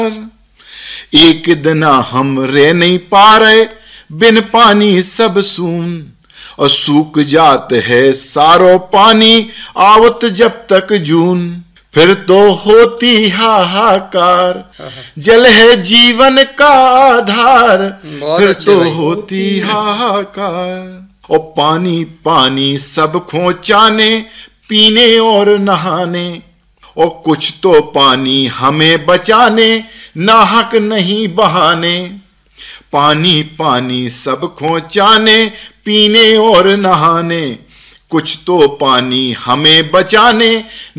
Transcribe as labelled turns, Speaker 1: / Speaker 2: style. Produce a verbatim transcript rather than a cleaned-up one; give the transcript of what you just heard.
Speaker 1: एक दिन हम रह नहीं पा रहे, बिन पानी सब सून, और सूख जात है सारो पानी, आवत जब तक जून। फिर तो होती हाहाकार, जल है जीवन का आधार, फिर तो होती हाहाकार। और पानी पानी सब खोचाने, पीने और नहाने, और कुछ तो पानी हमें बचाने, नाहक नहीं बहाने। पानी पानी सब खोचाने, पीने और नहाने, कुछ तो पानी हमें बचाने,